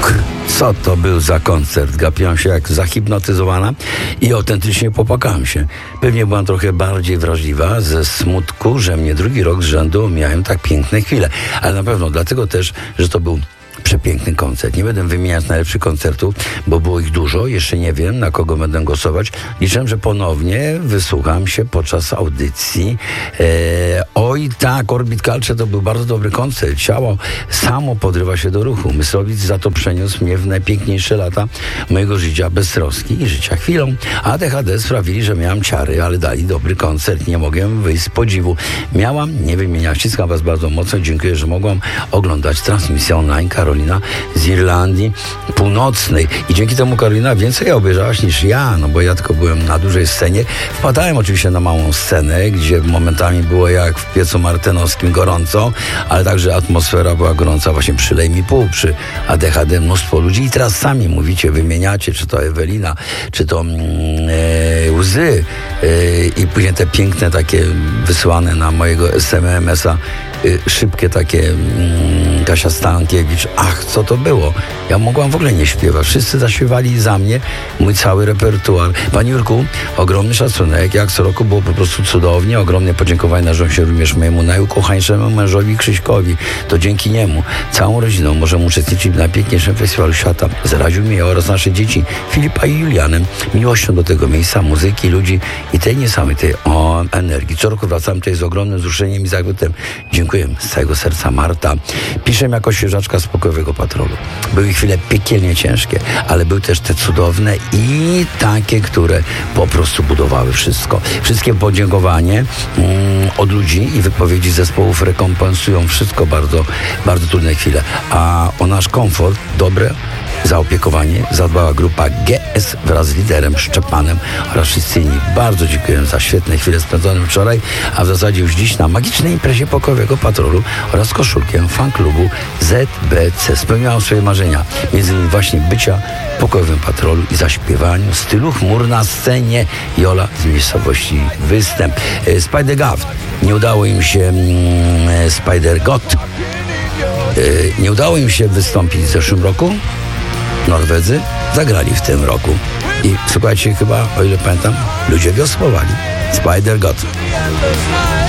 Co to był za koncert? Gapiłam się jak zahipnotyzowana i autentycznie popłakałam się. Pewnie byłam trochę bardziej wrażliwa ze smutku, że mnie drugi rok z rzędu miałem tak piękne chwile. Ale na pewno dlatego też, że to był przepiękny koncert. Nie będę wymieniać najlepszych koncertów, bo było ich dużo. Jeszcze nie wiem, na kogo będę głosować. Liczę, że ponownie wysłucham się podczas audycji. Oj tak, Orbit Culture to był bardzo dobry koncert. Ciało samo podrywa się do ruchu. Myslowic za to przeniósł mnie w najpiękniejsze lata mojego życia bez troski i życia chwilą. A DHD sprawili, że miałam ciary, ale dali dobry koncert. Nie mogłem wyjść z podziwu. Miałam, nie wymieniać, ściskam was bardzo mocno. Dziękuję, że mogłam oglądać transmisję online Karolina z Irlandii Północnej. I dzięki temu, Karolina, więcej obejrzałaś niż ja, no bo ja tylko byłem na dużej scenie. Wpadałem oczywiście na małą scenę, gdzie momentami było jak w piecu martenowskim gorąco, ale także atmosfera była gorąca właśnie przy Lej mi pół, przy ADHD mnóstwo ludzi i teraz sami mówicie, wymieniacie, czy to Ewelina, czy to Łzy i później te piękne takie wysłane na mojego SMS-a szybkie takie Kasia Stankiewicz. Ach, co to było? Ja mogłam w ogóle nie śpiewać. Wszyscy zaśpiewali za mnie mój cały repertuar. Panie Jurku, ogromny szacunek. Jak co roku było po prostu cudownie. Ogromne podziękowania należą się również mojemu najukochańszemu mężowi Krzyśkowi. To dzięki niemu całą rodziną możemy uczestniczyć w najpiękniejszym festiwalu świata. Zaraził mnie oraz nasze dzieci Filipa i Julianem miłością do tego miejsca, muzyki, ludzi i tej niesamowitej energii. Co roku wracam tutaj z ogromnym wzruszeniem i zachwytem. Dziękuję z całego serca, Marta. Piszę jako świeżaczka z Pokojowego Patrolu. Były chwile piekielnie ciężkie, ale były też te cudowne i takie, które po prostu budowały wszystko. Wszystkie podziękowanie od ludzi i wypowiedzi zespołów rekompensują wszystko bardzo, bardzo trudne chwile. A o nasz komfort, dobre zaopiekowanie zadbała grupa GS wraz z liderem Szczepanem oraz wszyscy inni. Bardzo dziękuję za świetne chwile spędzone wczoraj, a w zasadzie już dziś na magicznej imprezie Pokojowego Patrolu oraz koszulkę fanklubu ZBC. Spełniałam swoje marzenia, między innymi właśnie bycia w Pokojowym Patrolu i zaśpiewaniu stylu chmur na scenie. Jola z miejscowości Występ. Spider Gav. Nie udało im się Spider Got. Nie udało im się wystąpić w zeszłym roku. Norwedzy zagrali w tym roku. I słuchajcie, chyba, o ile pamiętam, ludzie wiosłowali. Spider God.